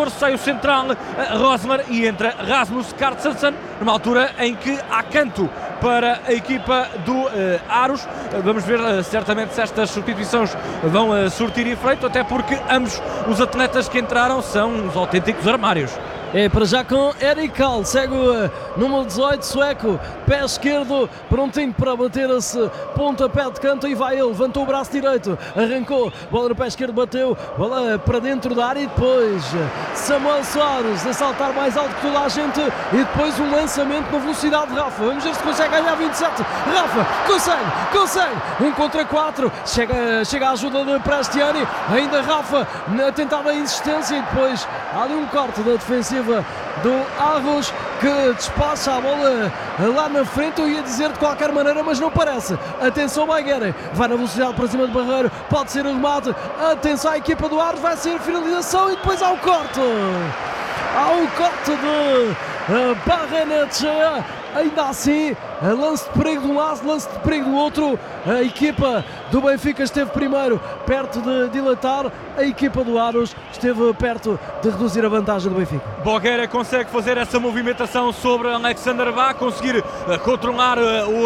14, sai o central Rosmer e entra Rasmus Carlsen, numa altura em que há canto para a equipa do Aros. Vamos ver certamente se estas substituições vão surtir efeito, até porque ambos os atletas que entraram são os autênticos armários. É para já com Erik Karl, segue o número 18 sueco, pé esquerdo, prontinho para bater esse pontapé de canto, e vai ele, levantou o braço direito, arrancou, bola no pé esquerdo, bateu, bola para dentro da área, e depois Samuel Soares a saltar mais alto que toda a gente, e depois um lançamento na velocidade de Rafa. Vamos ver se consegue ganhar 27, Rafa, consegue, 1 contra 4, chega a ajuda de Prestiani, ainda Rafa a tentar a insistência, e depois há ali um corte da defensiva do Aros, que despacha a bola lá na frente. Eu ia dizer de qualquer maneira, mas não parece. Atenção, Baguera vai na velocidade para cima do Barreiro, pode ser o remate. Atenção à equipa do Aros, vai ser a finalização, e depois há o corte. Há o corte de Barrenetxea. Ainda assim, lance de perigo de um lado, lance de perigo do outro. A equipa do Benfica esteve primeiro perto de dilatar, a equipa do Aros esteve perto de reduzir a vantagem do Benfica. Bogueira consegue fazer essa movimentação sobre Alexander Bá, conseguir controlar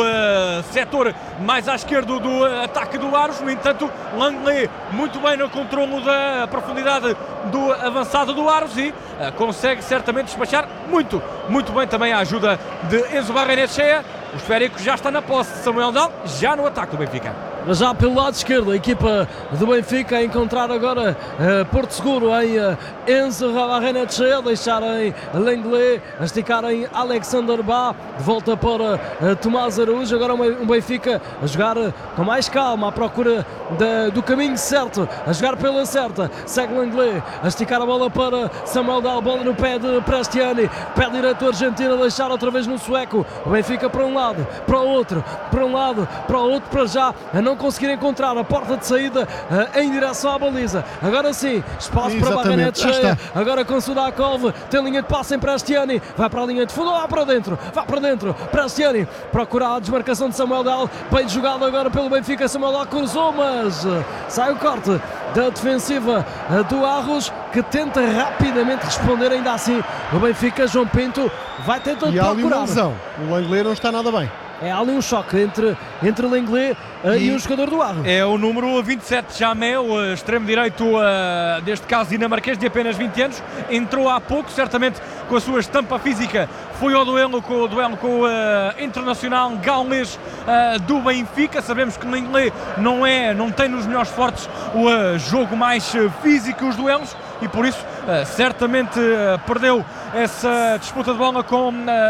o setor mais à esquerda do ataque do Aros. No entanto, Langley muito bem no controlo da profundidade do avançado do Aros, e consegue certamente despachar muito bem também a ajuda de Enzo Barrenetxea. O esférico já está na posse de Samuel Dal, já no ataque do Benfica. Já pelo lado esquerdo, a equipa do Benfica a encontrar agora Porto Seguro em Enzo Barrenetxea, deixarem Langley, a esticarem Alexander Bá, de volta para Tomás Araújo. Agora um Benfica a jogar com mais calma, à procura do caminho certo, a jogar pela certa. Segue Langley, a esticar a bola para Samuel Dal, bola no pé de Prestiani, pé direito argentino, a deixar outra vez no sueco. O Benfica para um lado, para o outro, para um lado, para o outro, para já a não conseguir encontrar a porta de saída em direção à baliza. Agora sim, espaço para Barrenetxea, agora com Sudakov, tem linha de passe em Prestiani, vai para a linha de fundo, vai para dentro, Prestiani procura a desmarcação de Samuel Dal, bem jogado agora pelo Benfica. Samuel Dal cruzou, mas sai o corte da defensiva do Aros, que tenta rapidamente responder. Ainda assim, o Benfica, João Pinto, vai tentar procurar. E há ali uma lesão, o Langley não está nada bem. É ali um choque entre Langley e o jogador do Aros. É o número 27, Jamé, o extremo direito, deste caso dinamarquês, de apenas 20 anos. Entrou há pouco, certamente com a sua estampa física, foi ao duelo com o internacional gaulês do Benfica. Sabemos que Langley não tem nos melhores fortes o jogo mais físico, os duelos, e por isso certamente perdeu essa disputa de bola com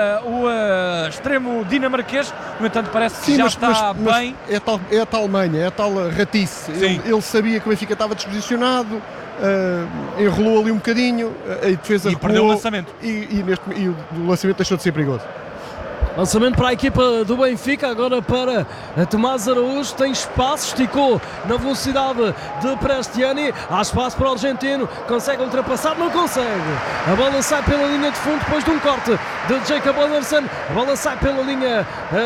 o extremo dinamarquês. No entanto, parece que já está bem. É a tal manha, é a tal ratice. Ele sabia que o Benfica estava desposicionado, enrolou ali um bocadinho, a defesa recuou, perdeu o lançamento. E o lançamento deixou de ser perigoso. Lançamento para a equipa do Benfica, agora para Tomás Araújo, tem espaço, esticou na velocidade de Prestiani, há espaço para o argentino, consegue ultrapassar, não consegue. A bola sai pela linha de fundo depois de um corte de Jacob Anderson, a bola sai pela linha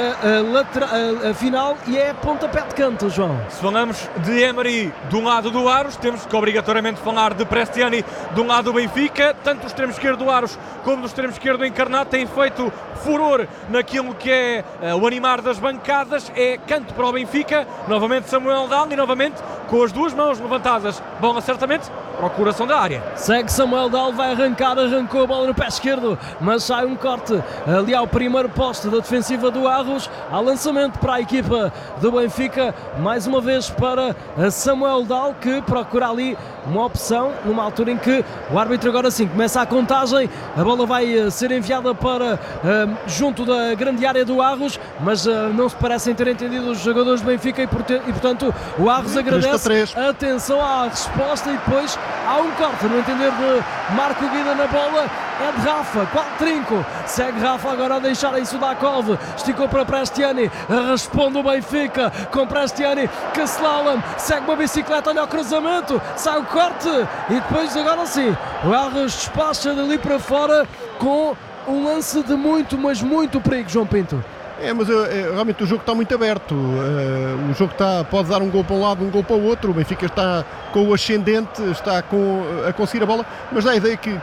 final, e é pontapé de canto, João. Se falamos de Emery do lado do Aros, temos que obrigatoriamente falar de Prestiani do lado do Benfica. Tanto o extremo esquerdo do Aros como do extremo esquerdo do Encarnado têm feito furor naquilo que é o animar das bancadas. É canto para o Benfica, novamente Samuel Dal, e novamente com as duas mãos levantadas, bola certamente para o coração da área. Segue Samuel Dal, vai arrancou a bola no pé esquerdo, mas sai um corte ali ao primeiro poste da defensiva do Aros. Há lançamento para a equipa do Benfica, mais uma vez para Samuel Dal, que procura ali uma opção, numa altura em que o árbitro agora sim começa a contagem. A bola vai ser enviada para junto da grande área do Aros, mas não se parecem ter entendido os jogadores do Benfica, e portanto o Aros agradece. Atenção à resposta, e depois há um corte no entender de Marco Guida na bola. É de Rafa, qual trinco, segue Rafa agora a deixar em Sudakov, esticou para Prestiani, responde o Benfica com Prestiani, que slalom, segue uma bicicleta, olha o cruzamento, sai o corte, e depois agora sim o Aros despacha dali para fora com um lance de muito, mas muito perigo, João Pinto. Mas realmente o jogo está muito aberto, o jogo pode dar um gol para um lado, um gol para o outro. O Benfica está com o ascendente, está a conseguir a bola, mas dá a ideia que